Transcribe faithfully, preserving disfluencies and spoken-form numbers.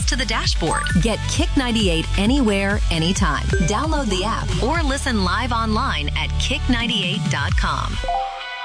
access to the dashboard. Get Kick ninety-eight anywhere, anytime. Download the app or listen live online at kick ninety-eight dot com.